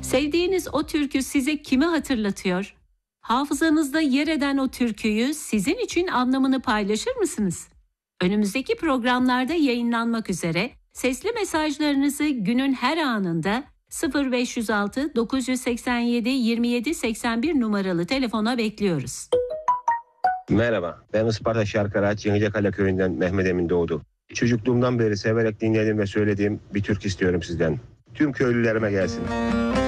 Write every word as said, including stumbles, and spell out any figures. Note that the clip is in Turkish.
Sevdiğiniz o türkü size kimi hatırlatıyor? Hafızanızda yer eden o türküyü sizin için anlamını paylaşır mısınız? Önümüzdeki programlarda yayınlanmak üzere sesli mesajlarınızı günün her anında sıfır beş yüz altı dokuz yüz seksen yedi yirmi yedi seksen bir numaralı telefona bekliyoruz. Merhaba, ben Isparta Şarkıraç Yenicekale köyünden Mehmet Emin Doğdu. Çocukluğumdan beri severek dinlediğim ve söylediğim bir türkü istiyorum sizden. Tüm köylülerime gelsin.